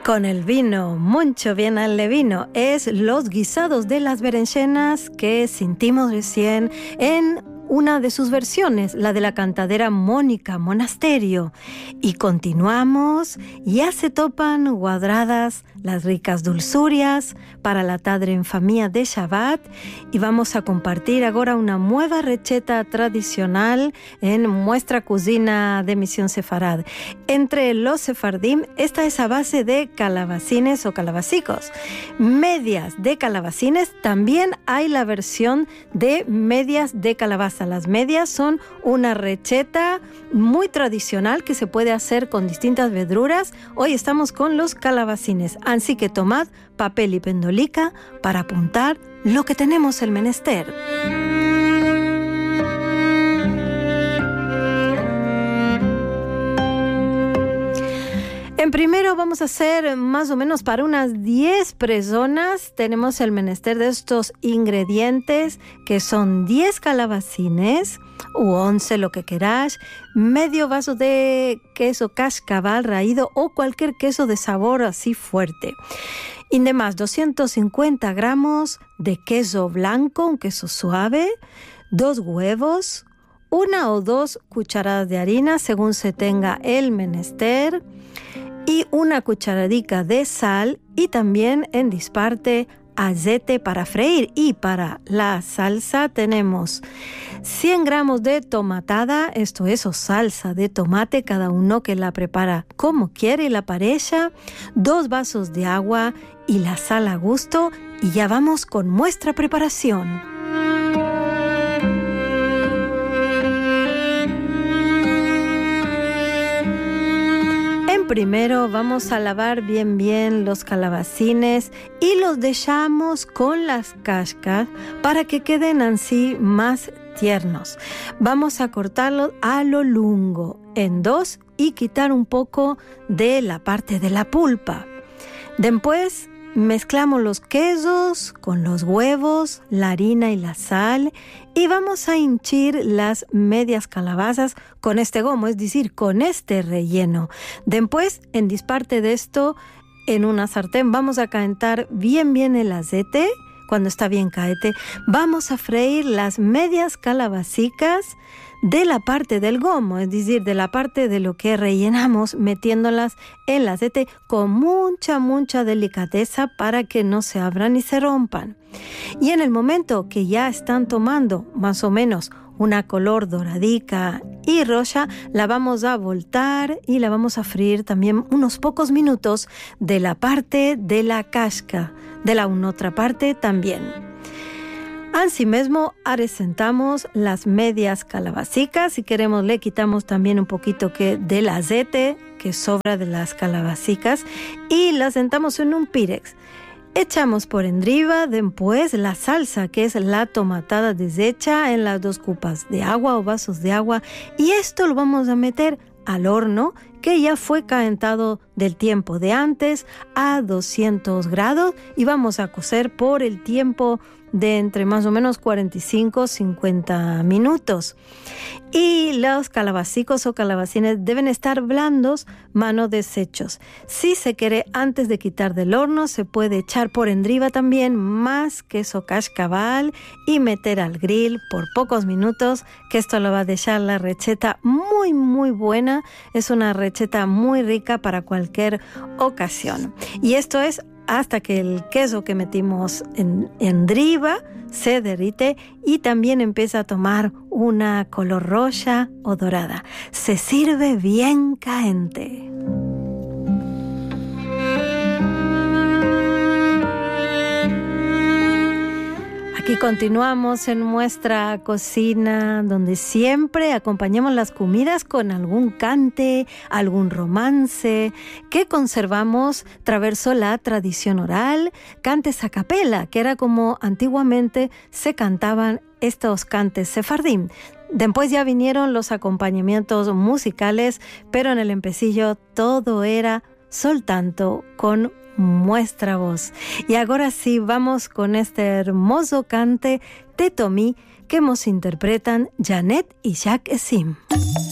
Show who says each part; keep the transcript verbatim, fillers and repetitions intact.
Speaker 1: Con el vino, mucho bien al vino, es los guisados de las berenjenas que sentimos recién en una de sus versiones, la de la cantadera Mónica Monasterio. Y continuamos, ya se topan guadradas las ricas dulzurias para la tarde en familia de Shabbat y vamos a compartir ahora una nueva receta tradicional en nuestra cocina de Misión Sefarad. Entre los sefardim, esta es a base de calabacines o calabacicos. Medias de calabacines, también hay la versión de medias de calabaza. Las medias son una receta muy tradicional que se puede hacer con distintas verduras. Hoy estamos con los calabacines, así que tomad papel y pendolica para apuntar lo que tenemos el menester. En primero vamos a hacer más o menos para unas diez personas. Tenemos el menester de estos ingredientes que son diez calabacines u once, lo que queráis, medio vaso de queso cascabel raído o cualquier queso de sabor así fuerte. Y demás, doscientos cincuenta gramos de queso blanco, un queso suave, dos huevos, una o dos cucharadas de harina según se tenga el menester, y una cucharadica de sal y también en disparte aceite para freír. Y para la salsa tenemos cien gramos de tomatada, esto es o salsa de tomate, cada uno que la prepara como quiere la pareja, dos vasos de agua y la sal a gusto y ya vamos con nuestra preparación. Primero vamos a lavar bien bien los calabacines y los dejamos con las cascas para que queden así más tiernos. Vamos a cortarlos a lo lungo en dos y quitar un poco de la parte de la pulpa. Después mezclamos los quesos con los huevos, la harina y la sal y vamos a hinchir las medias calabazas con este gomo, es decir, con este relleno. Después, en disparte de esto, en una sartén vamos a calentar bien bien el aceite. Cuando está bien caete, vamos a freír las medias calabacicas de la parte del gomo, es decir, de la parte de lo que rellenamos, metiéndolas en el aceite con mucha, mucha delicadeza para que no se abran y se rompan. Y en el momento que ya están tomando más o menos una color doradica y roja, la vamos a voltar y la vamos a freír también unos pocos minutos de la parte de la casca, de la otra parte también. Así mismo arecentamos las medias calabacicas. Si queremos le quitamos también un poquito que del aceite que sobra de las calabacicas y las sentamos en un pirex. Echamos por enriba después la salsa, que es la tomatada deshecha en las dos copas de agua o vasos de agua, y esto lo vamos a meter al horno que ya fue calentado del tiempo de antes a doscientos grados y vamos a cocer por el tiempo de entre más o menos cuarenta y cinco a cincuenta minutos. Y los calabacicos o calabacines deben estar blandos, mano deshechos. Si se quiere antes de quitar del horno, se puede echar por enriba también más queso cascabel y meter al grill por pocos minutos, que esto lo va a dejar la receta muy muy buena. Es una receta muy rica para cualquier ocasión. Y esto es hasta que el queso que metimos en, en driba se derrite y también empieza a tomar una color roja o dorada. Se sirve bien caliente. Aquí continuamos en nuestra cocina, donde siempre acompañamos las comidas con algún cante, algún romance, que conservamos traverso la tradición oral, cantes a capela, que era como antiguamente se cantaban estos cantes sefardim. Después ya vinieron los acompañamientos musicales, pero en el empecillo todo era soltanto con nuestra voz. Y ahora sí vamos con este hermoso cante de Tomí que nos interpretan Janet y Jacques Sim.